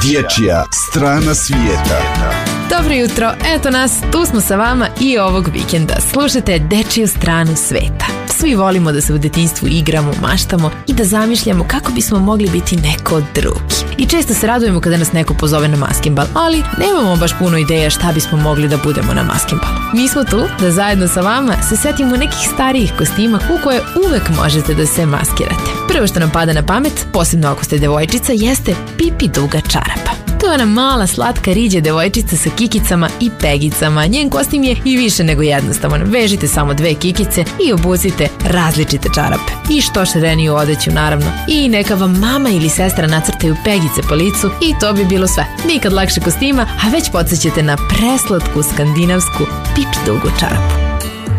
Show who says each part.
Speaker 1: Dječja strana svijeta.
Speaker 2: Dobro jutro, eto nas, tu smo sa vama i ovog vikenda. Slušajte Dečiju stranu sveta. Svi volimo da se u detinjstvu igramo, maštamo i da zamišljamo kako bismo mogli biti neko drugi. I često se radujemo kada nas neko pozove na maskenbal, ali nemamo baš puno ideja šta bismo mogli da budemo na maskenbalu. Mi smo tu da zajedno sa vama se setimo nekih starijih kostima u koje uvek možete da se maskirate. Prvo što nam pada na pamet, posebno ako ste devojčica, jeste Pipi duga čarapa. To je ona mala, slatka, riđa devojčica sa kikicama i pegicama. Njen kostim je i više nego jednostavan. Vežite samo 2 kikice i obucite različite čarape. I što šareniju odeću, naravno. I neka vam mama ili sestra nacrtaju pegice po licu i to bi bilo sve. Nikad lakše kostima, a već podsjećate na preslatku skandinavsku Pipi dugu čarapu.